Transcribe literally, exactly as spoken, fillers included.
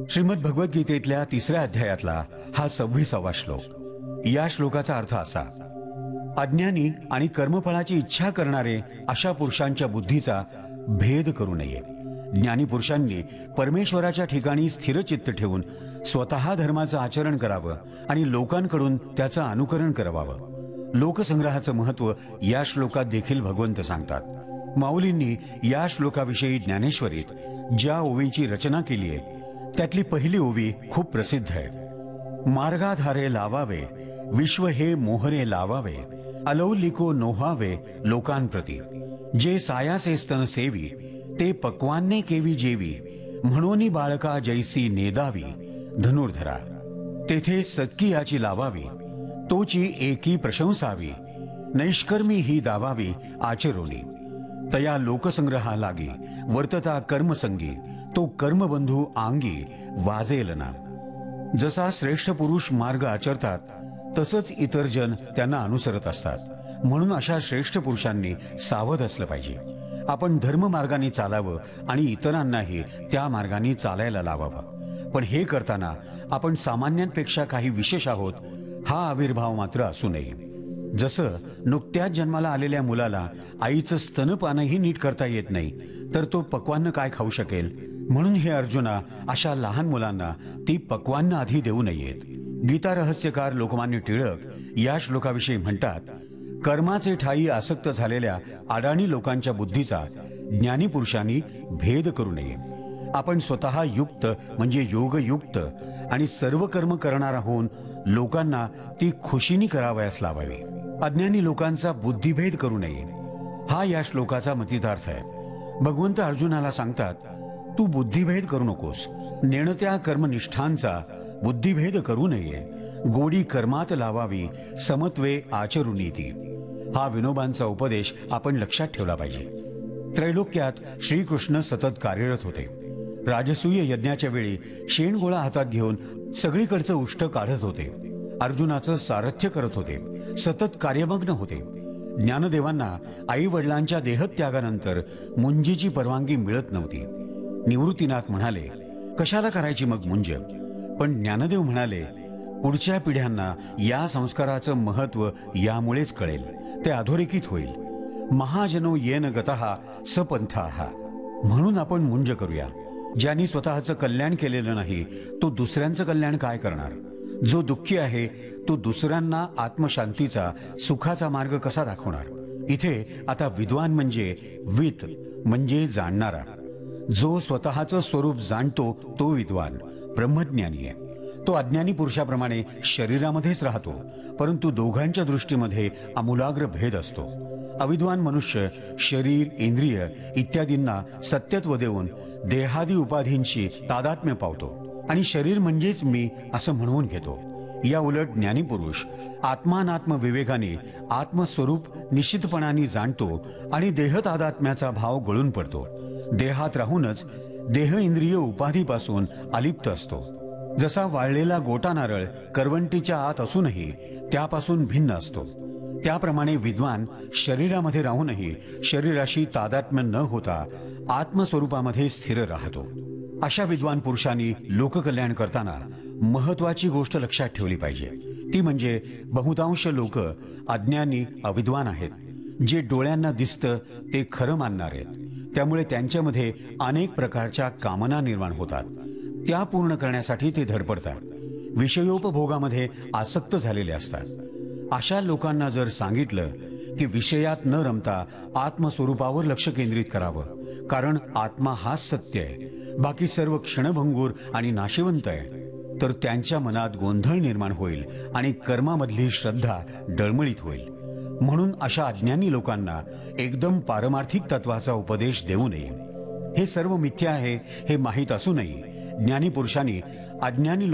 श्रीमद भगवद्गीतेतल्या तिसऱ्या अध्यायातला हा सव्वीसावा श्लोक। या श्लोकाचा अर्थ असा: अज्ञानी आणि कर्मफळाची इच्छा करणारे अशा पुरुषांच्या बुद्धीचा भेद करू नये। ज्ञानी पुरुषांनी परमेश्वराच्या ठिकाणी स्थिर चित्त ठेवून स्वतः धर्माचं आचरण करावं आणि लोकांकडून त्याचं अनुकरण करावं। लोकसंग्रहाचं महत्व या श्लोकात देखील भगवंत सांगतात। माऊलींनी या श्लोकाविषयी ज्ञानेश्वरीत ज्या ओवीची रचना केली आहे त्यातली पहिली ओवी खूप प्रसिद्ध आहे। मार्गाधारे लावावे विश्व हे मोहरे लावावे, अलौलिको नोहावे लोकांप्रती। जे सायासे स्तन सेवी ते पक्वान्ने केवी जेवी, म्हणोनी बाळका जैसी नेदावी धनुर्धरा। तेथे सत्की याची लावावी तोची एकी प्रशंसावी, नैष्कर्मी ही दावावी आचरोनी। तया लोकसंग्रहा लागी वर्तता कर्मसंगी, तो कर्मबंधू आंगी वाजेल ना। जसा श्रेष्ठ पुरुष मार्ग आचरतात तसंच इतर जन त्यांना अनुसरत असतात। म्हणून अशा श्रेष्ठ पुरुषांनी सावध असलं पाहिजे। आपण धर्म मार्गाने चालावं आणि इतरांनाही त्या मार्गाने चालायला लावावं। पण हे करताना आपण सामान्यांपेक्षा काही विशेष आहोत हा आविर्भाव मात्र असू नये। जसं नुकत्याच जन्माला आलेल्या मुलाला आईचं स्तनपानही नीट करता येत नाही, तर तो पक्वान्न काय खाऊ शकेल? म्हणून हे अर्जुना, अशा लहान मुलांना ती पक्वान्न आधी देऊ नयेत। गीता रहस्यकार लोकमान्य टिळक या श्लोकाविषयी म्हणतात: कर्माचे ठाई आसक्त झालेल्या अडाणी लोकांच्या बुद्धीचा ज्ञानी पुरुषांनी भेद करू नये। आपण स्वतः युक्त म्हणजे योगयुक्त आणि सर्व कर्म करणारा होऊन लोकांना ती खुशीनी करावयास लावावी। अज्ञानी लोकांचा बुद्धिभेद करू नये हा या श्लोकाचा मतितार्थ आहे। भगवंत अर्जुनाला सांगतात, तू बुद्धिभेद करू नकोस। नेणत्या कर्मनिष्ठांचा बुद्धिभेद करू नये, गोडी कर्मात लावावी समत्वे आचरुनी ती। हा विनोबांचा उपदेश आपण लक्षात ठेवला पाहिजे। त्रैलोक्यात श्रीकृष्ण सतत कार्यरत होते। राजसूय यज्ञाच्या वेळी शेणगोळा हातात घेऊन सगळीकडचं उष्ट काढत होते। अर्जुनाचं सारथ्य करत होते, सतत कार्यमग्न होते। ज्ञानदेवांना आई वडिलांच्या देहत्यागानंतर मुंजीची परवानगी मिळत नव्हती। निवृत्तीनाथ म्हणाले, कशाला करायची मग मुंज? पण ज्ञानदेव म्हणाले, पुढच्या पिढ्यांना या संस्काराचं महत्व यामुळेच कळेल, ते अधोरेखित होईल। महाजनो येन गतः सपंथाः। म्हणून आपण मुंज करूया। ज्यांनी स्वतःचं कल्याण केलेलं नाही तो दुसऱ्यांचं कल्याण काय करणार? जो दुःखी आहे तो दुसऱ्यांना आत्मशांतीचा सुखाचा मार्ग कसा दाखवणार? इथे आता विद्वान म्हणजे वित म्हणजे जाणणारा। जो स्वतःचं स्वरूप जाणतो तो विद्वान ब्रह्मज्ञानी आहे। तो अज्ञानी पुरुषाप्रमाणे शरीरामध्येच राहतो, परंतु दोघांच्या दृष्टीमध्ये आमूलाग्र भेद असतो। अविद्वान मनुष्य शरीर इंद्रिय इत्यादींना सत्यत्व देऊन देहादी उपाधींशी तादात्म्य पावतो आणि शरीर म्हणजेच मी असं म्हणवून घेतो। या उलट ज्ञानी पुरुष आत्मानात्म विवेकाने आत्मस्वरूप निश्चितपणाने जाणतो आणि देह तादात्म्याचा भाव गळून पडतो। देहात राहूनच देह इंद्रिय उपाधीपासून अलिप्त असतो। जसा वाळलेला गोटा नारळ करवंटीच्या आत असूनही त्यापासून भिन्न असतो, त्याप्रमाणे विद्वान शरीरामध्ये राहूनही शरीराशी तादात्म्य न होता आत्मस्वरूपामध्ये स्थिर राहतो। अशा विद्वान पुरुषांनी लोककल्याण करताना महत्वाची गोष्ट लक्षात ठेवली पाहिजे। ती म्हणजे बहुतांश लोक अज्ञानी अविद्वान आहेत। जे डोळ्यांना दिसतं ते खरं मानणार आहेत, त्यामुळे त्यांच्यामध्ये अनेक प्रकारच्या कामना निर्माण होतात। त्या पूर्ण करण्यासाठी ते धडपडतात, विषयोपभोगामध्ये आसक्त झालेले असतात। अशा लोकांना जर सांगितलं की विषयात न रमता आत्मस्वरूपावर लक्ष केंद्रित करावं, कारण आत्मा हाच सत्य आहे, बाकी सर्व क्षणभंगूर आणि नाशिवंत आहे, तर त्यांच्या मनात गोंधळ निर्माण होईल आणि कर्मामधली श्रद्धा डळमळीत होईल। म्हणून अशा अज्ञानी लोकांना एकदम पारमार्थिक तत्वाचा उपदेश देऊ नये। हे सर्व मिथ्या आहे हे माहीत असूनही ज्ञानी पुरुषांनी अज्ञानी